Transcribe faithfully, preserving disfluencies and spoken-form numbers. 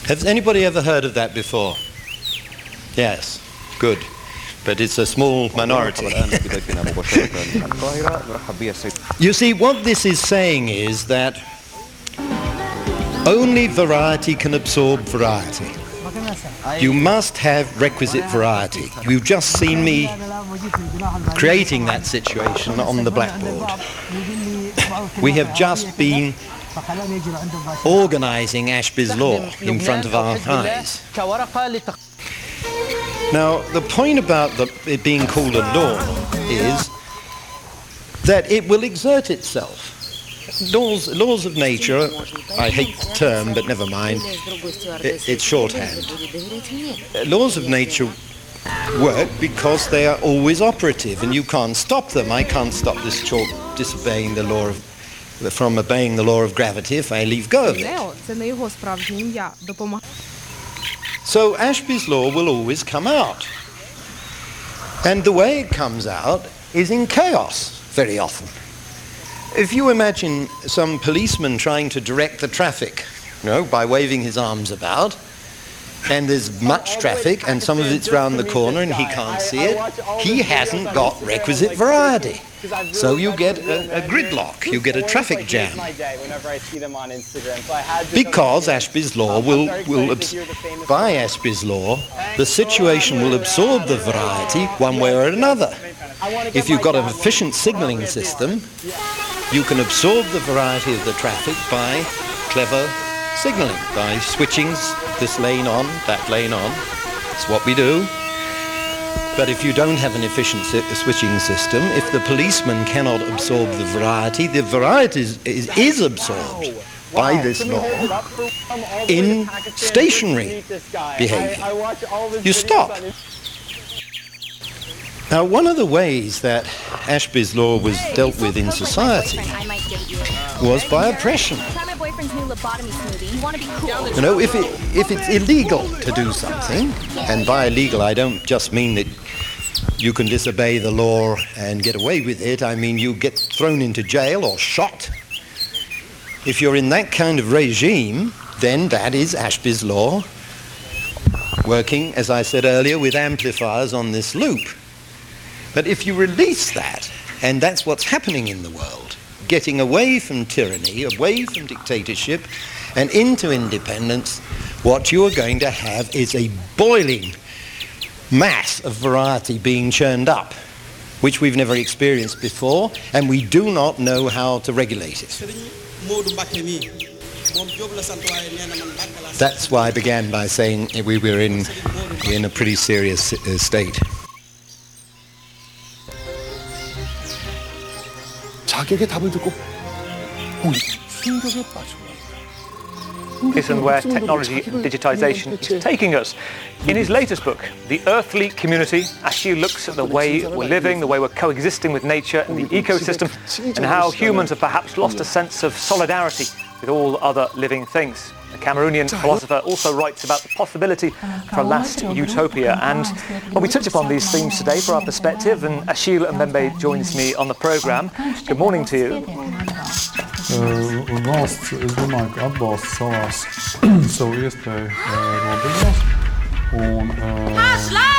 Has anybody ever heard of that before? Yes, good. But it's a small minority. You see, what this is saying is that only variety can absorb variety. You must have requisite variety. You've just seen me creating that situation on the blackboard. We have just been organizing Ashby's law in front of our eyes. Now, the point about the, it being called a law is that it will exert itself. Laws, laws of nature, I hate the term, but never mind, it, it's shorthand. Laws of nature work because they are always operative and you can't stop them. I can't stop this chalk disobeying the law of, from obeying the law of gravity if I leave go of it. So Ashby's law will always come out. And the way it comes out is in chaos very often. If you imagine some policeman trying to direct the traffic, you know, by waving his arms about, and there's much traffic and some of it's round the corner and he can't see it, he hasn't got requisite variety. So you get a, a gridlock, you get a traffic jam. Because Ashby's law will, will by Ashby's law, the situation will absorb the variety one way or another. If you've got an efficient signalling system, you can absorb the variety of the traffic by clever signalling, by switching this lane on, that lane on. That's what we do. But if you don't have an efficient si switching system, if the policeman cannot absorb the variety, the variety is, is, is absorbed by this law in stationary behavior. You stop. Now, one of the ways that Ashby's law was dealt with in society was by oppression. You know, if, it, if it's illegal to do something, and by illegal I don't just mean that you can disobey the law and get away with it, I mean you get thrown into jail or shot. If you're in that kind of regime, then that is Ashby's law, working, as I said earlier, with amplifiers on this loop. But if you release that, and that's what's happening in the world, getting away from tyranny, away from dictatorship, and into independence, what you are going to have is a boiling mass of variety being churned up, which we've never experienced before, and we do not know how to regulate it. That's why I began by saying we were in, in a pretty serious uh, state. Isn't where technology and digitisation is taking us. In his latest book, The Earthly Community, Achille looks at the way we're living, the way we're coexisting with nature and the ecosystem, and how humans have perhaps lost a sense of solidarity with all other living things. The Cameroonian philosopher also writes about the possibility for a last utopia. And well, we touch upon these themes today for our perspective, and Achille Mbembe joins me on the programme. Good morning to you. Valsts, es domāju, ka atbalsta savās savu iespēju robežās un